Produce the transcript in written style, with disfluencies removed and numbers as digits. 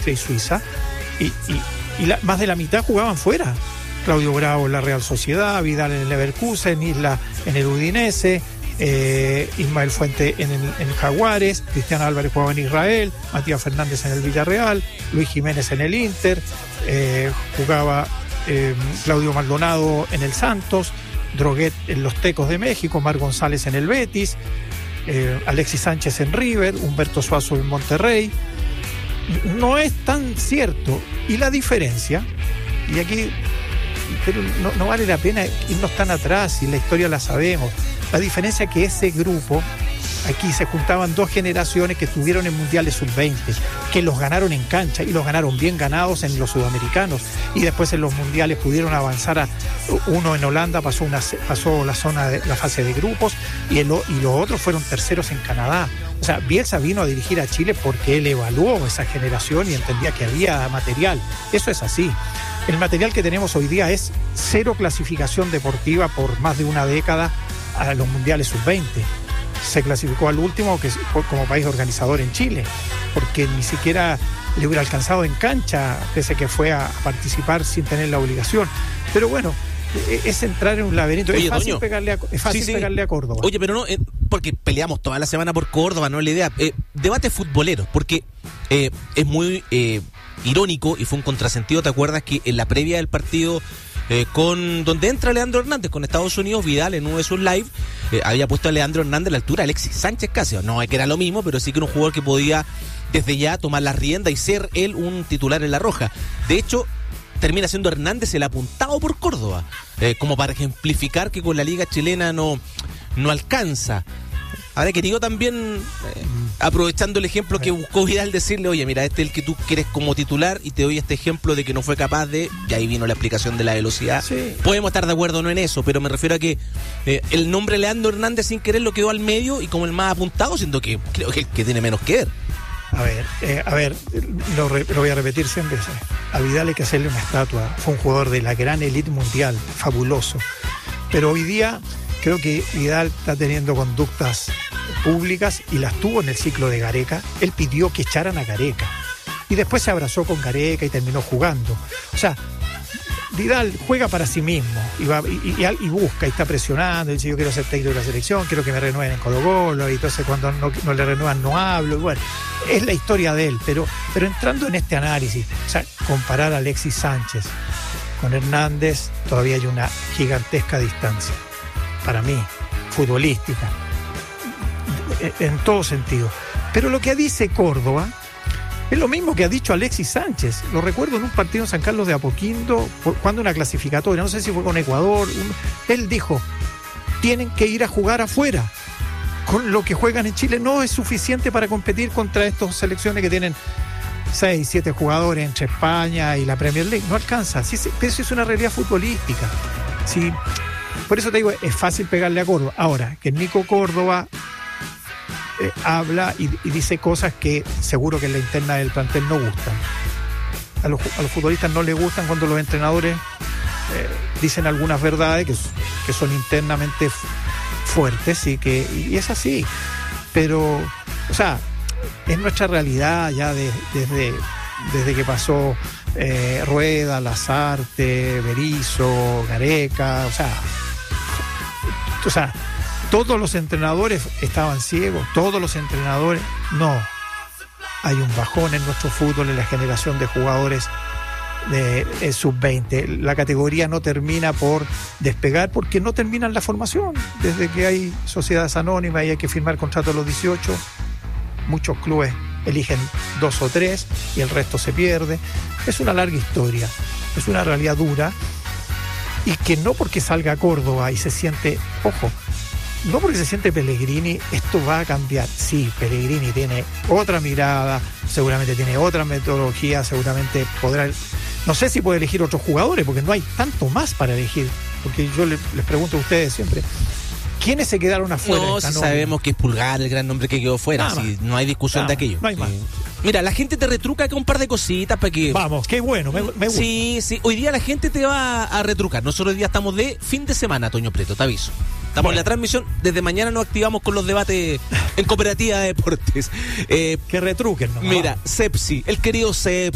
Austria y Suiza, y más de la mitad jugaban fuera. Claudio Bravo en la Real Sociedad, Vidal en el Leverkusen, Isla en el Udinese, Ismael Fuente en Jaguares, Cristian Álvarez jugaba en Israel, Matías Fernández en el Villarreal, Luis Jiménez en el Inter, jugaba Claudio Maldonado en el Santos, Droguet en los Tecos de México, Mar González en el Betis, Alexis Sánchez en River, Humberto Suazo en Monterrey. No es tan cierto. Y la diferencia, y aquí, pero no vale la pena irnos tan atrás, y la historia la sabemos. La diferencia es que ese grupo, aquí se juntaban dos generaciones que estuvieron en mundiales sub-20, que los ganaron en cancha y los ganaron bien ganados en los sudamericanos, y después en los mundiales pudieron avanzar uno en Holanda pasó la fase de grupos, y los otros fueron terceros en Canadá. O sea, Bielsa vino a dirigir a Chile porque él evaluó esa generación y entendía que había material. Eso es así. El material que tenemos hoy día es cero clasificación deportiva por más de una década a los mundiales sub-20. Se clasificó al último como país organizador en Chile, porque ni siquiera le hubiera alcanzado en cancha, pese a que fue a participar sin tener la obligación. Pero bueno, es entrar en un laberinto. Oye, es fácil, Toño, pegarle a Córdoba. Oye, pero no, porque peleamos toda la semana por Córdoba, no es la idea. Debate futbolero, porque es muy irónico y fue un contrasentido. ¿Te acuerdas que en la previa del partido donde entra Leandro Hernández con Estados Unidos, Vidal en uno de sus live había puesto a Leandro Hernández a la altura de Alexis Sánchez casi? No es que era lo mismo, pero sí que era un jugador que podía desde ya tomar la rienda y ser él un titular en la roja. De hecho, termina siendo Hernández el apuntado por Córdoba, como para ejemplificar que con la liga chilena no alcanza. Ahora que digo también, aprovechando el ejemplo que buscó Vidal, decirle, oye, mira, este es el que tú quieres como titular, y te doy este ejemplo de que no fue capaz de, y ahí vino la explicación de la velocidad. Sí. Podemos estar de acuerdo o no en eso, pero me refiero a que el nombre Leandro Hernández sin querer lo quedó al medio y como el más apuntado, siendo que creo que el que tiene menos que ver. A ver, lo voy a repetir 100 veces. A Vidal hay que hacerle una estatua. Fue un jugador de la gran élite mundial, fabuloso. Pero hoy día creo que Vidal está teniendo conductas públicas, y las tuvo en el ciclo de Gareca. Él pidió que echaran a Gareca y después se abrazó con Gareca y terminó jugando. O sea, Vidal juega para sí mismo y busca y está presionando y dice: yo quiero ser técnico de la selección, quiero que me renueven en Colo-Colo, y entonces cuando no le renuevan no hablo. Y bueno, es la historia de él, pero entrando en este análisis, o sea, comparar a Alexis Sánchez con Hernández, todavía hay una gigantesca distancia para mí, futbolística, en todo sentido. Pero lo que dice Córdoba es lo mismo que ha dicho Alexis Sánchez. Lo recuerdo en un partido en San Carlos de Apoquindo, cuando una clasificatoria, no sé si fue con Ecuador, él dijo: tienen que ir a jugar afuera. Con lo que juegan en Chile no es suficiente para competir contra estas selecciones que tienen 6, 7 jugadores entre España y la Premier League. No alcanza. Sí, pero eso es una realidad futbolística. Sí. Por eso te digo, es fácil pegarle a Córdoba. Ahora, que Nico Córdoba habla y dice cosas que seguro que en la interna del plantel no gustan. A los futbolistas no les gustan cuando los entrenadores dicen algunas verdades que son internamente fuertes, y es así. Pero, o sea, es nuestra realidad ya desde que pasó Rueda, Lazarte, Berizzo, Gareca. O sea, todos los entrenadores estaban ciegos, todos los entrenadores. No, hay un bajón en nuestro fútbol, en la generación de jugadores de sub-20. La categoría no termina por despegar porque no terminan la formación. Desde que hay sociedades anónimas y hay que firmar contratos a los 18, muchos clubes eligen 2 o 3 y el resto se pierde. Es una larga historia, es una realidad dura, y que no porque salga Córdoba y se siente, ojo, no porque se siente Pellegrini, esto va a cambiar. Sí, Pellegrini tiene otra mirada, seguramente tiene otra metodología, seguramente podrá, no sé si puede elegir otros jugadores, porque no hay tanto más para elegir. Porque yo les pregunto a ustedes siempre, ¿quiénes se quedaron afuera? No, si sabemos que es Pulgar el gran nombre que quedó fuera, si no hay discusión de aquello. No hay más. Mira, la gente te retruca acá un par de cositas para que... Vamos, qué bueno, me gusta. Sí, hoy día la gente te va a retrucar. Nosotros hoy día estamos de fin de semana, Toño Preto, te aviso. Estamos en la transmisión, desde mañana nos activamos con los debates en Cooperativa de Deportes. Que retruquen, ¿no? Mira, Sepsi, el querido Sepsi.